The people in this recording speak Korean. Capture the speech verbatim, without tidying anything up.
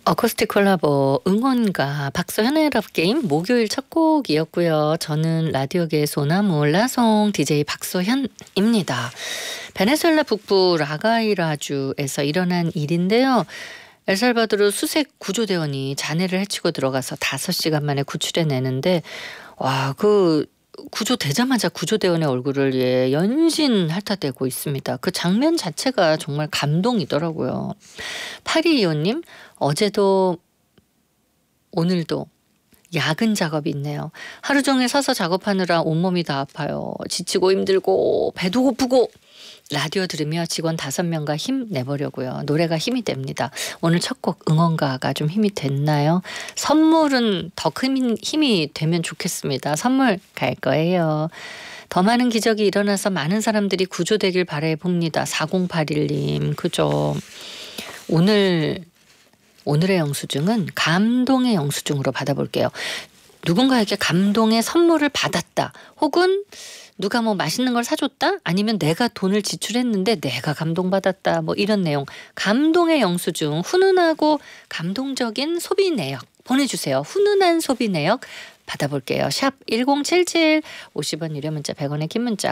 어쿠스틱 콜라보 응원가 박서현의 러브게임 목요일 첫 곡이었고요. 저는 라디오계의 소나무 라송 디제이 박서현입니다. 베네수엘라 북부 라가이라주에서 일어난 일인데요. 엘살바도르 수색 구조대원이 자네를 해치고 들어가서 다섯 시간 만에 구출해내는데 와, 그 구조되자마자 구조대원의 얼굴을 예, 연신 핥아대고 있습니다. 그 장면 자체가 정말 감동이더라고요. 팔이이오님 어제도 오늘도 야근 작업이 있네요. 하루 종일 서서 작업하느라 온몸이 다 아파요. 지치고 힘들고 배도 고프고 라디오 들으며 직원 다섯 명과 힘 내보려고요. 노래가 힘이 됩니다. 오늘 첫 곡 응원가가 좀 힘이 됐나요? 선물은 더 큰 힘이 되면 좋겠습니다. 선물 갈 거예요. 더 많은 기적이 일어나서 많은 사람들이 구조되길 바라봅니다. 사공팔일님 그죠. 오늘 오늘의 영수증은 감동의 영수증으로 받아볼게요. 누군가에게 감동의 선물을 받았다. 혹은 누가 뭐 맛있는 걸 사줬다? 아니면 내가 돈을 지출했는데 내가 감동받았다. 뭐 이런 내용. 감동의 영수증, 훈훈하고 감동적인 소비 내역 보내주세요. 훈훈한 소비 내역 받아볼게요. 샵 일공칠칠 오십 원 유료 문자 백 원의 긴 문자.